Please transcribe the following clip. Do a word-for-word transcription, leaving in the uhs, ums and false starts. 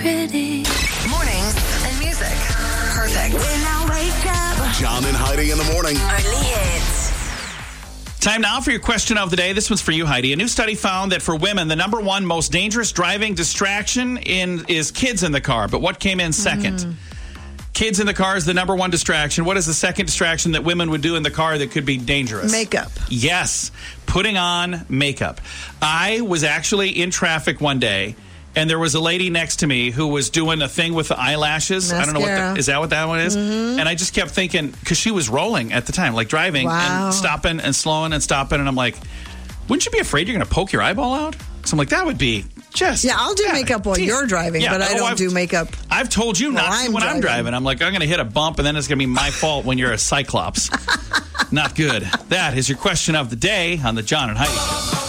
Pretty. Mornings and music. Perfect. When I wake up. John and Heidi in the morning. Only hits. Time now for your question of the day. This one's for you, Heidi. A new study found that for women, the number one most dangerous driving distraction in is kids in the car. But what came in second? Mm. Kids in the car is the number one distraction. What is the second distraction that women would do in the car that could be dangerous? Makeup. Yes, putting on makeup. I was actually in traffic one day, and there was a lady next to me who was doing a thing with the eyelashes. Mascara. I don't know what the, is that what that one is? Mm-hmm. And I just kept thinking, because she was rolling at the time, like driving wow. and stopping and slowing and stopping. And I'm like, wouldn't you be afraid you're going to poke your eyeball out? So I'm like, that would be just... Yeah, I'll do yeah, makeup while geez. you're driving, yeah, but I oh, don't I've, do makeup. I've told you not I'm to when driving. I'm driving. I'm like, I'm going to hit a bump, and then it's going to be my fault when you're a cyclops. Not good. That is your question of the day on the John and Heidi Show.